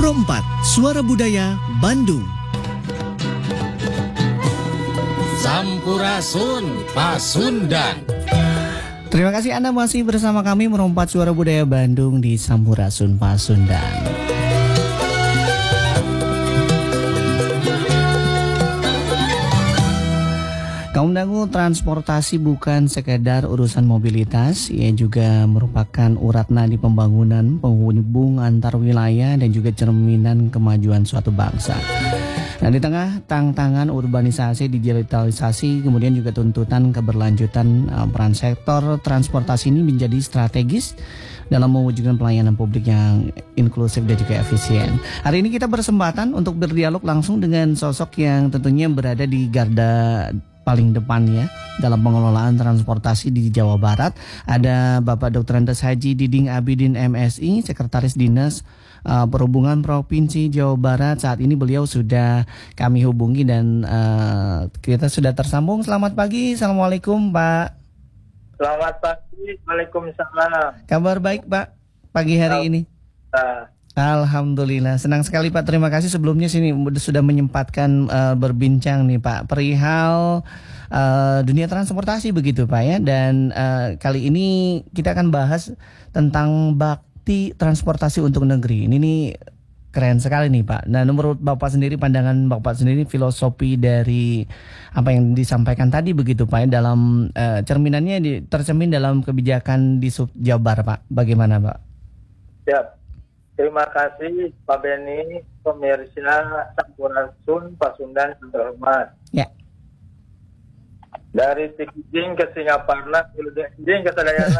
Pro 4, Suara Budaya Bandung. Sampurasun Pasundan. Terima kasih Anda masih bersama kami merompat Suara Budaya Bandung di Sampurasun Pasundan. Kaum dangu, transportasi bukan sekedar urusan mobilitas, ia juga merupakan urat nadi pembangunan, penghubung antar wilayah dan juga cerminan kemajuan suatu bangsa. Nah, di tengah tantangan urbanisasi, digitalisasi, kemudian juga tuntutan keberlanjutan, peran sektor transportasi ini menjadi strategis dalam mewujudkan pelayanan publik yang inklusif dan juga efisien. Hari ini kita berkesempatan untuk berdialog langsung dengan sosok yang tentunya berada di garda paling depan ya dalam pengelolaan transportasi di Jawa Barat. Ada Bapak Dr. Andes Haji Diding Abidin MSI, Sekretaris Dinas Perhubungan Provinsi Jawa Barat. Saat ini beliau sudah kami hubungi dan kita sudah tersambung. Selamat pagi, Assalamualaikum Pak. Selamat pagi, Waalaikumsalam. Kabar baik Pak pagi hari ini? Alhamdulillah, senang sekali Pak. Terima kasih sebelumnya sini sudah menyempatkan berbincang nih Pak perihal dunia transportasi begitu Pak ya. Dan kali ini kita akan bahas tentang bakti transportasi untuk negeri. Ini nih keren sekali nih Pak. Nah, menurut Bapak sendiri, pandangan Bapak sendiri, filosofi dari apa yang disampaikan tadi begitu Pak ya, dalam cerminannya tercermin dalam kebijakan di Sub Jabar Pak. Bagaimana Pak? Siap. Terima kasih Pak Beni, pemirsa Sampurasun Pasundan yang terhormat. Ya. Dari Tikijing ke Singaparna, Iludeng ke Sadayana.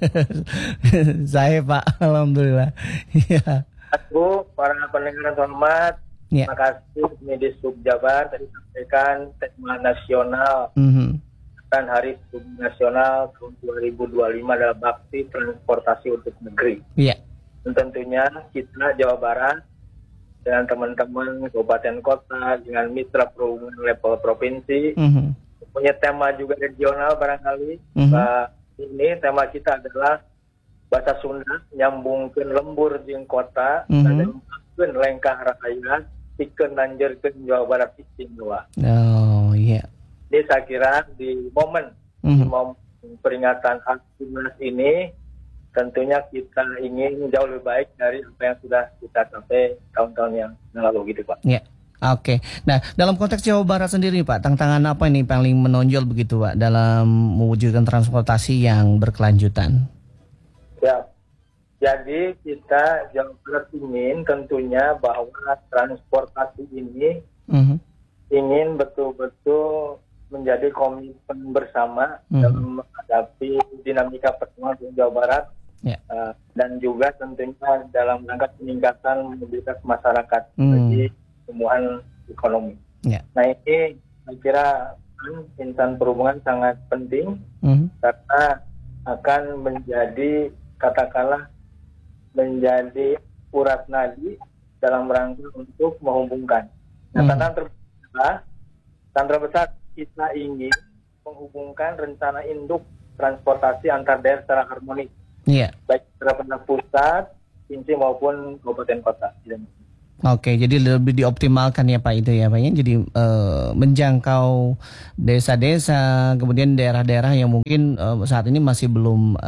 Saya Pak, Alhamdulillah. Ya. Aku, para pendengar terhormat, Ya. terima kasih ini di Subjabar tadi sampaikan tema nasional dan Hari Sub Nasional tahun 2025 adalah bakti transportasi untuk negeri. Iya. Dan tentunya kita Jawa Barat dengan teman-teman kabupaten kota dengan mitra perhubungan level provinsi punya tema juga regional barangkali. Ini tema kita adalah bahasa Sunda nyambungkeun lembur jeung kota nyambungkeun lengkah raya pikeun nanjeurkeun Jawa Barat istimewa. Oh iya. Ini saya kira di momen peringatan Hartimnas ini tentunya kita ingin jauh lebih baik dari apa yang sudah kita capai tahun-tahun yang lalu gitu Pak. Ya, oke. Nah, dalam konteks Jawa Barat sendiri Pak, tantangan apa ini paling menonjol begitu Pak dalam mewujudkan transportasi yang berkelanjutan? Ya, jadi kita Jawa Barat ingin tentunya bahwa transportasi ini ingin betul-betul menjadi komitmen bersama dalam menghadapi dinamika perkembangan di Jawa Barat. Ya. Dan juga tentunya dalam rangka peningkatan mobilitas masyarakat bagi pertumbuhan ekonomi. Ya. Nah ini saya kira insan perhubungan sangat penting karena akan menjadi katakanlah menjadi urat nadi dalam rangka untuk menghubungkan. Nah tantangan terbesar kita ingin menghubungkan rencana induk transportasi antar daerah secara harmonis. Iya. Baik secara pusat, provinsi maupun kabupaten kota. Oke, jadi lebih dioptimalkan ya Pak itu ya Pak ya. Jadi menjangkau desa-desa, kemudian daerah-daerah yang mungkin saat ini masih belum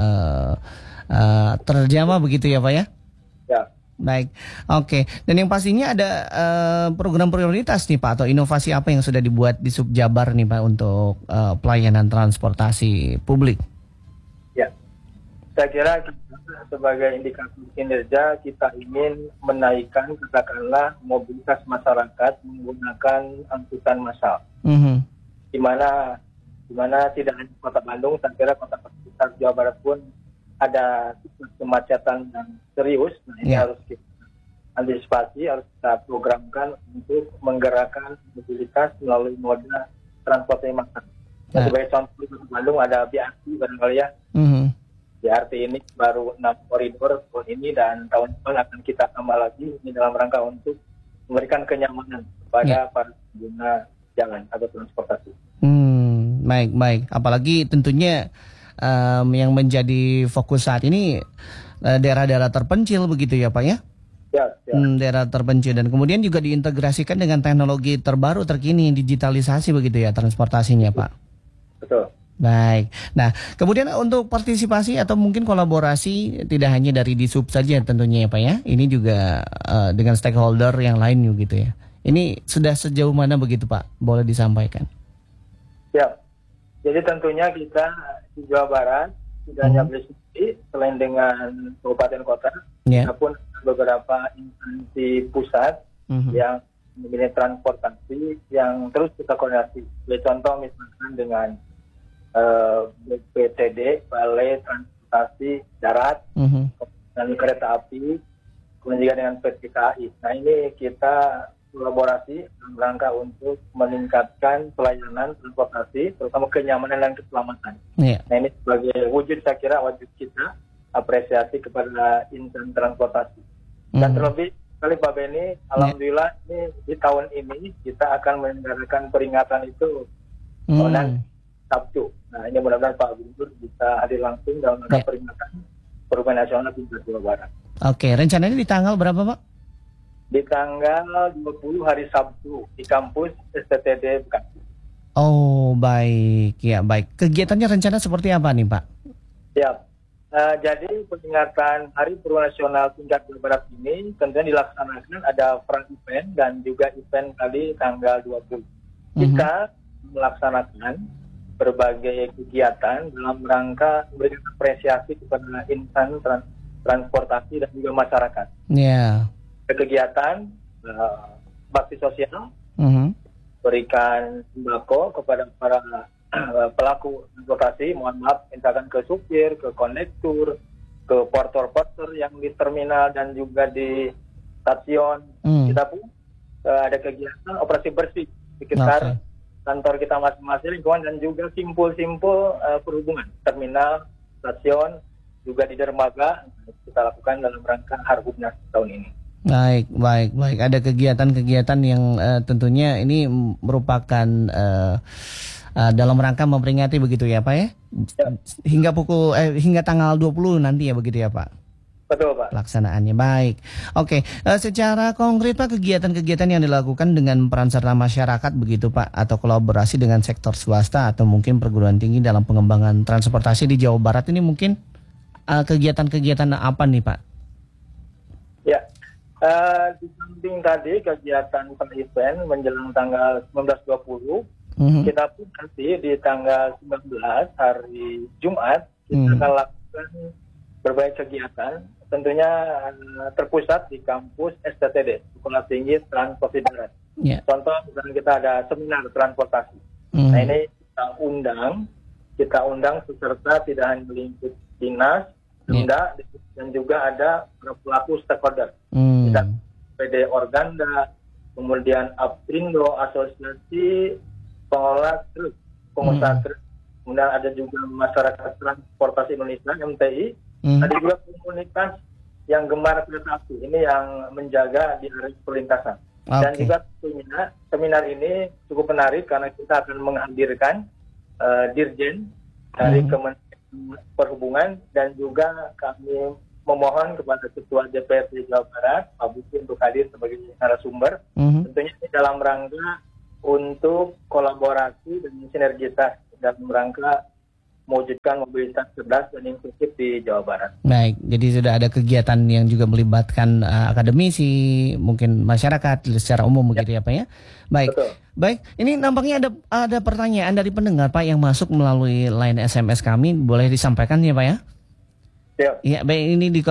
terjamah begitu ya Pak ya. Ya. Baik, oke. Dan yang pastinya ada program prioritas nih Pak atau inovasi apa yang sudah dibuat di Subjabar nih Pak untuk pelayanan transportasi publik? Ya. Saya kira kita sebagai indikator kinerja kita ingin menaikkan katakanlah mobilitas masyarakat menggunakan angkutan massal. Di mana tidak hanya Kota Bandung, saya kira kota besar Jawa Barat pun ada kemacetan yang serius. Nah ini harus kita antisipasi, harus kita programkan untuk menggerakkan mobilitas melalui moda transportasi massal. Nah, sebagai contoh di Bandung ada BRT barangkali ya. BRT ini baru 6 koridor tahun ini dan tahun depan akan kita tambah lagi ini dalam rangka untuk memberikan kenyamanan kepada para pengguna jalan atau transportasi. Baik. Apalagi tentunya yang menjadi fokus saat ini daerah-daerah terpencil begitu ya Pak ya? daerah terpencil, dan kemudian juga diintegrasikan dengan teknologi terbaru terkini, digitalisasi begitu ya transportasinya Pak. Betul. Baik. Nah, kemudian untuk partisipasi atau mungkin kolaborasi tidak hanya dari Disub saja tentunya ya Pak ya. Ini juga dengan stakeholder yang lain gitu ya. Ini sudah sejauh mana begitu Pak? Boleh disampaikan? Ya. Jadi tentunya kita di Jawa Barat tidak hanya Belisudi, selain dengan kabupaten kota, kita pun beberapa instansi pusat yang memiliki transportasi yang terus kita koordinasi. Contoh misalkan dengan BPTD, Balai Transportasi Darat, dan kereta api, kemudian juga dengan PT KAI. Nah ini kita kolaborasi dalam rangka untuk meningkatkan pelayanan transportasi, terutama kenyamanan dan keselamatan. Nah ini sebagai wujud, saya kira wajib kita apresiasi kepada insan transportasi. Dan terlebih kali Pak Beni, alhamdulillah ini di tahun ini kita akan menyelenggarakan peringatan itu dan Sabtu. Nah ini mudah-mudahan Pak Gubernur bisa hadir langsung dalam rangka peringatan Perubahan Nasional Tingkat Jawa Barat. Oke, rencananya di tanggal berapa Pak? Di tanggal 20 hari Sabtu di kampus STTD Bekasi. Oh baik, ya baik. Kegiatannya rencana seperti apa nih Pak? Ya, jadi peringatan Hari Perubahan Nasional Tingkat Jawa Barat ini tentunya dilaksanakan ada pra-event dan juga event kali tanggal 20. Kita melaksanakan berbagai kegiatan dalam rangka memberikan apresiasi kepada insan transportasi dan juga masyarakat. Kegiatan bakti sosial, berikan sembako kepada para pelaku transportasi, mohon maaf, misalkan ke supir, ke kondektur, ke porter-porter yang di terminal dan juga di stasiun. Kita pun ada kegiatan operasi bersih sekitar kantor kita masing-masing, lingkungan, dan juga simpul-simpul perhubungan, terminal, stasiun, juga di dermaga kita lakukan dalam rangka Harhubnas tahun ini. Baik. Ada kegiatan-kegiatan yang tentunya ini merupakan dalam rangka memperingati begitu ya Pak ya? Hingga tanggal 20 nanti ya begitu ya Pak? Betul Pak. Pelaksanaannya baik. Oke, secara konkret Pak, kegiatan-kegiatan yang dilakukan dengan peran serta masyarakat begitu Pak, atau kolaborasi dengan sektor swasta atau mungkin perguruan tinggi dalam pengembangan transportasi di Jawa Barat ini mungkin kegiatan-kegiatan apa nih Pak? Ya, di samping tadi kegiatan event menjelang tanggal 19-20, kita pun nanti di tanggal 19 hari Jumat kita akan lakukan berbagai kegiatan, tentunya terpusat di kampus STTD, Sekolah Tinggi Transportasi Darat. Contoh misalnya kita ada seminar transportasi. Nah ini kita undang peserta tidak hanya lingkup dinas, dan juga ada pelaku stakeholder. Kita PD Organda, kemudian Aprindo, Asosiasi Pengelola Truk, Pengusaha Truk, kemudian ada juga Masyarakat Transportasi Indonesia (MTI). Ada juga komunitas yang gemar kereta api, ini yang menjaga di area perlintasan. Dan juga tentunya seminar ini cukup menarik karena kita akan menghadirkan Dirjen dari Kementerian Perhubungan, dan juga kami memohon kepada Ketua DPRD Jawa Barat, Pak Buki, untuk hadir sebagai narasumber. Tentunya ini dalam rangka untuk kolaborasi dan sinergitas dalam rangka mewujudkan mobilitas cerdas dan inklusif di Jawa Barat. Baik, jadi sudah ada kegiatan yang juga melibatkan akademisi, mungkin masyarakat secara umum begitu ya Pak ya. Baik. Betul. Baik, ini nampaknya ada pertanyaan dari pendengar Pak yang masuk melalui line SMS kami, boleh disampaikan ya Pak ya? Ya, baik, ini di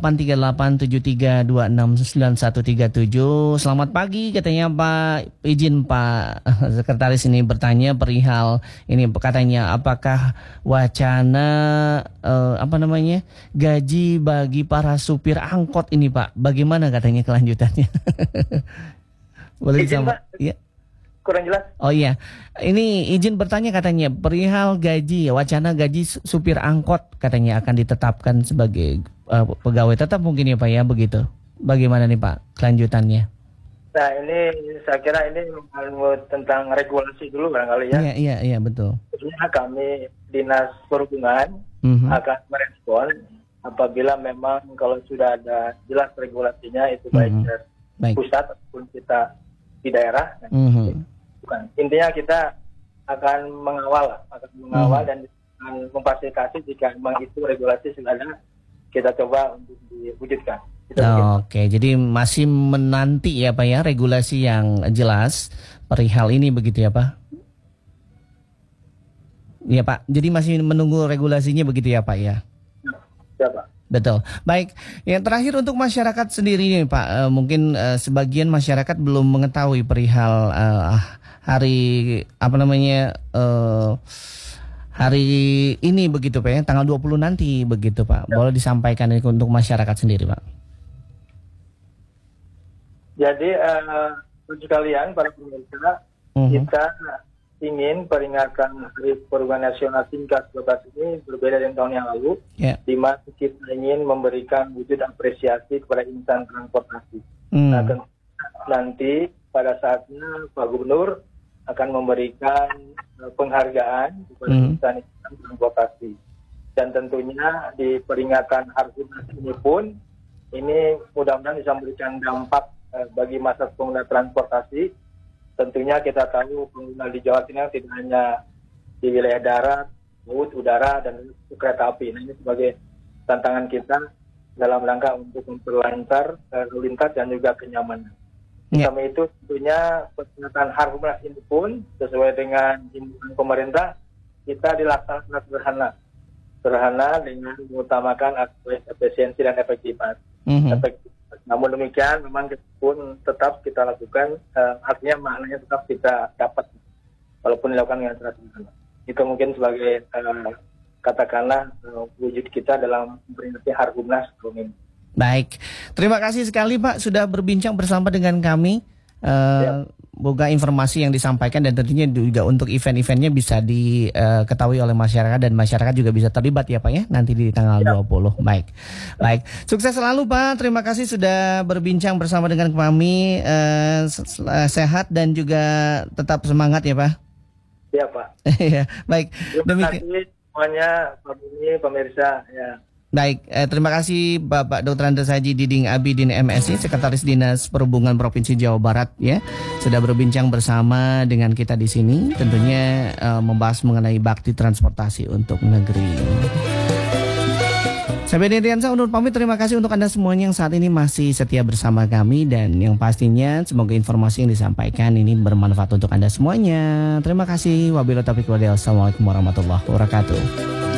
083873269137. Selamat pagi katanya Pak. Izin Pak Sekretaris ini bertanya perihal ini, katanya apakah wacana gaji bagi para supir angkot ini Pak, bagaimana katanya kelanjutannya? Boleh disampaikan? Ya. Kurang jelas. Oh iya, ini izin bertanya katanya perihal gaji, wacana gaji supir angkot katanya akan ditetapkan sebagai pegawai tetap mungkin ya Pak ya, begitu. Bagaimana nih Pak kelanjutannya? Nah ini saya kira ini tentang regulasi dulu barangkali ya. Iya betul. Sebenarnya kami Dinas Perhubungan akan merespon apabila memang kalau sudah ada jelas regulasinya itu baik dari pusat ataupun kita di daerah. Bukan. Intinya kita akan mengawal dan akan memfasilitasi jika memang itu regulasi sudah ada, kita coba untuk diwujudkan. Oke, jadi masih menanti ya Pak ya regulasi yang jelas perihal ini begitu ya Pak? Iya Pak, jadi masih menunggu regulasinya begitu ya Pak ya? Ya Pak. Betul. Baik, yang terakhir untuk masyarakat sendiri nih Pak, mungkin sebagian masyarakat belum mengetahui perihal hari hari ini begitu Pak ya, tanggal 20 nanti begitu Pak. Boleh disampaikan untuk masyarakat sendiri Pak. Jadi sekalian para pemirsa, kita ingin peringatan Hari Perubahan Nasional tingkat 12 ini berbeda dengan tahun yang lalu, di mana kita ingin memberikan wujud apresiasi kepada insan transportasi. Nah, nanti pada saatnya Pak Gubernur akan memberikan penghargaan kepada insan transportasi. Dan tentunya di peringatan Harhubnas ini pun, ini mudah-mudahan bisa memberikan dampak bagi masa pengguna transportasi. Tentunya kita tahu pengguna di Jawa Timur tidak hanya di wilayah darat, laut, udara, dan kereta api. Nah, ini sebagai tantangan kita dalam rangka untuk memperlancar lalu lintas dan juga kenyamanan. Sama itu tentunya peringatan Harhubnas ini pun sesuai dengan himbauan pemerintah, kita dilaksanakan sederhana dengan mengutamakan aspek efisiensi dan efektivitas. Namun demikian memang kita pun tetap kita lakukan, artinya maknanya tetap kita dapat walaupun dilakukan dengan cara sederhana. Itu mungkin sebagai katakanlah wujud kita dalam memperingati Harhubnas tahun ini. Baik, terima kasih sekali Pak sudah berbincang bersama dengan kami. Boga informasi yang disampaikan dan tentunya juga untuk event-eventnya bisa diketahui oleh masyarakat dan masyarakat juga bisa terlibat ya Pak ya nanti di tanggal 20. Baik, sukses selalu Pak. Terima kasih sudah berbincang bersama dengan kami. Sehat dan juga tetap semangat ya Pak. Iya Pak. Baik. Terima kasih semuanya pemirsa ya. Baik, terima kasih Bapak Dr. Andes Haji Diding Abidin MSI, Sekretaris Dinas Perhubungan Provinsi Jawa Barat ya, sudah berbincang bersama dengan kita di sini, tentunya membahas mengenai bakti transportasi untuk negeri. Saya Beni Riansa undur pamit, terima kasih untuk Anda semuanya yang saat ini masih setia bersama kami dan yang pastinya semoga informasi yang disampaikan ini bermanfaat untuk Anda semuanya. Terima kasih. Wabillahi taufiq wal hidayah. Assalamualaikum warahmatullahi wabarakatuh.